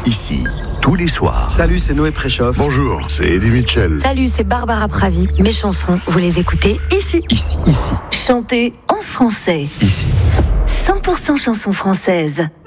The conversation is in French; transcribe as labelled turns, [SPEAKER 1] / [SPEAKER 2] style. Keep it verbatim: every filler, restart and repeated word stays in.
[SPEAKER 1] ici, tous les soirs.
[SPEAKER 2] Salut, c'est Noé Préchoff.
[SPEAKER 3] Bonjour, c'est Eddie Mitchell.
[SPEAKER 4] Salut, c'est Barbara Pravi. Mes chansons, vous les écoutez ici.
[SPEAKER 1] Ici, ici,
[SPEAKER 5] Chantez en français.
[SPEAKER 1] ici.
[SPEAKER 5] cent pour cent chansons françaises.